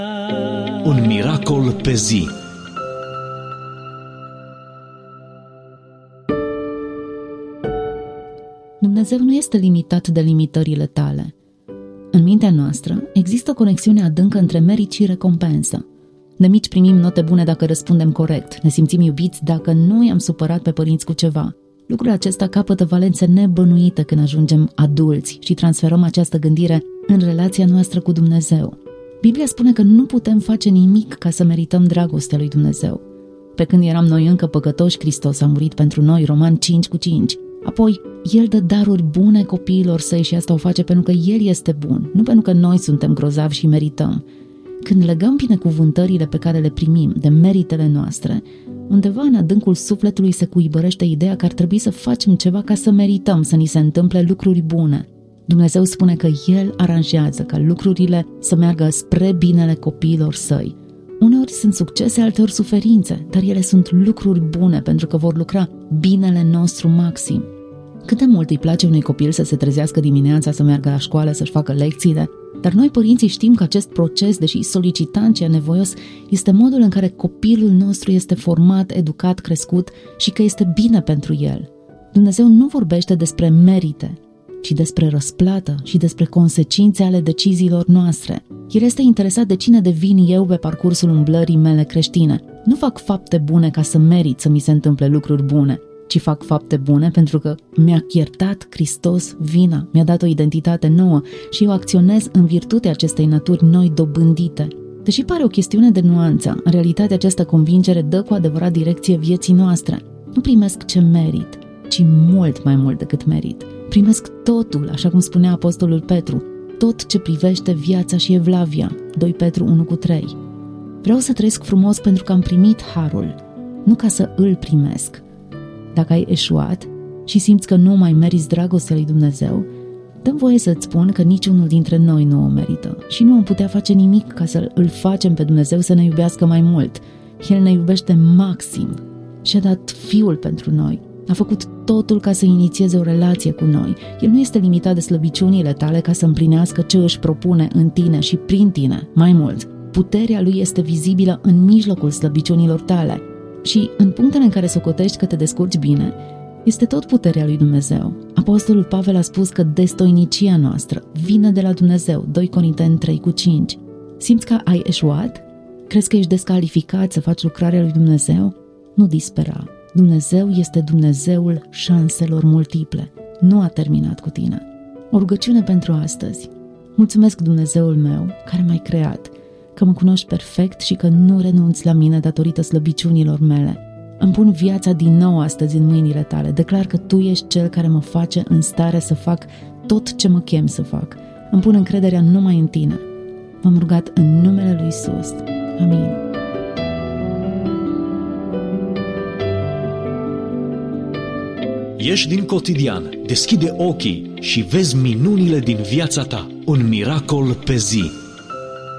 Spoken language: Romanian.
Un miracol pe zi. Dumnezeu nu este limitat de limitările tale. În mintea noastră există o conexiune adâncă între merit și recompensă. De mici primim note bune dacă răspundem corect, ne simțim iubiți dacă nu i-am supărat pe părinți cu ceva. Lucrul acesta capătă valențe nebănuite când ajungem adulți și transferăm această gândire în relația noastră cu Dumnezeu. Biblia spune că nu putem face nimic ca să merităm dragostea lui Dumnezeu. Pe când eram noi încă păcătoși, Hristos a murit pentru noi, Romani 5:5. Apoi, El dă daruri bune copiilor săi și asta o face pentru că El este bun, nu pentru că noi suntem grozavi și merităm. Când legăm binecuvântările pe care le primim de meritele noastre, undeva în adâncul sufletului se cuibărește ideea că ar trebui să facem ceva ca să merităm să ni se întâmple lucruri bune. Dumnezeu spune că El aranjează ca lucrurile să meargă spre binele copiilor săi. Uneori sunt succese, alteori suferințe, dar ele sunt lucruri bune pentru că vor lucra binele nostru maxim. Cât de mult îi place unui copil să se trezească dimineața, să meargă la școală, să-și facă lecțiile, dar noi părinții știm că acest proces, deși solicitant și anevoios, este modul în care copilul nostru este format, educat, crescut și că este bine pentru el. Dumnezeu nu vorbește despre merite, ci despre răsplată și despre consecințe ale deciziilor noastre. El este interesat de cine devin eu pe parcursul umblării mele creștine. Nu fac fapte bune ca să merit să mi se întâmple lucruri bune, ci fac fapte bune pentru că mi-a iertat Hristos vina, mi-a dat o identitate nouă și eu acționez în virtutea acestei naturi noi dobândite. Deși pare o chestiune de nuanță, în realitate această convingere dă cu adevărat direcție vieții noastre. Nu primesc ce merit, ci mult mai mult decât merit. Primesc totul, așa cum spunea apostolul Petru, tot ce privește viața și evlavia, 2 Petru 1:3. Vreau să trăiesc frumos pentru că am primit harul, nu ca să îl primesc. Dacă ai eșuat și simți că nu mai meriți dragostea lui Dumnezeu, dă-mi voie să-ți spun că niciunul dintre noi nu o merită și nu am putea face nimic ca să îl facem pe Dumnezeu să ne iubească mai mult. El ne iubește maxim și a dat Fiul pentru noi. A făcut totul ca să inițieze o relație cu noi. El nu este limitat de slăbiciunile tale ca să împlinească ce își propune în tine și prin tine. Mai mult, puterea lui este vizibilă în mijlocul slăbiciunilor tale. Și în punctele în care socotești că te descurci bine, este tot puterea lui Dumnezeu. Apostolul Pavel a spus că destoinicia noastră vine de la Dumnezeu, 2 Corinteni 3:5. Simți că ai eșuat? Crezi că ești descalificat să faci lucrarea lui Dumnezeu? Nu dispera. Dumnezeu este Dumnezeul șanselor multiple. Nu a terminat cu tine. O rugăciune pentru astăzi. Mulțumesc, Dumnezeul meu, care m-ai creat, că mă cunoști perfect și că nu renunți la mine datorită slăbiciunilor mele. Îmi pun viața din nou astăzi în mâinile tale. Declar că tu ești cel care mă face în stare să fac tot ce mă chem să fac. Îmi pun încrederea numai în tine. M-am rugat în numele lui Iisus. Amin. Ieși din cotidian, deschide ochii și vezi minunile din viața ta. Un miracol pe zi.